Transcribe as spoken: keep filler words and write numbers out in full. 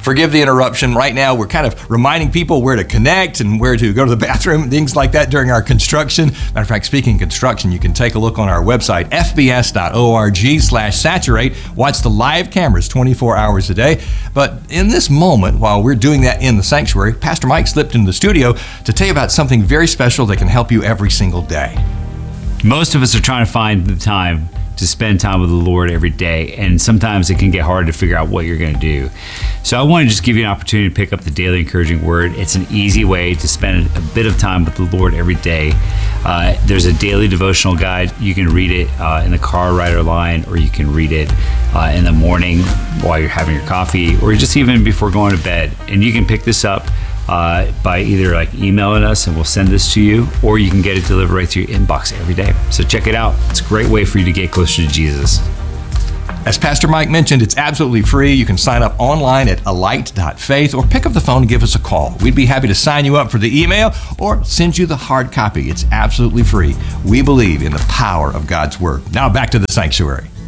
Forgive the interruption. Right now, we're kind of reminding people where to connect and where to go to the bathroom, things like that during our construction. Matter of fact, speaking of construction, you can take a look on our website, f b s dot org slash saturate. Watch the live cameras twenty-four hours a day. But in this moment, while we're doing that in the sanctuary, Pastor Mike slipped into the studio to tell you about something very special that can help you every single day. Most of us are trying to find the time to spend time with the Lord every day, and sometimes it can get hard to figure out what you're going to do. So I want to just give you an opportunity to pick up the Daily Encouraging Word. It's an easy way to spend a bit of time with the Lord every day. Uh, there's a daily devotional guide. You can read it uh, in the car ride or line, or you can read it uh, in the morning while you're having your coffee, or just even before going to bed. And you can pick this up Uh, by either like emailing us and we'll send this to you, or you can get it delivered right to your inbox every day. So check it out. It's a great way for you to get closer to Jesus. As Pastor Mike mentioned, it's absolutely free. You can sign up online at alight dot faith or pick up the phone and give us a call. We'd be happy to sign you up for the email or send you the hard copy. It's absolutely free. We believe in the power of God's Word. Now back to the sanctuary.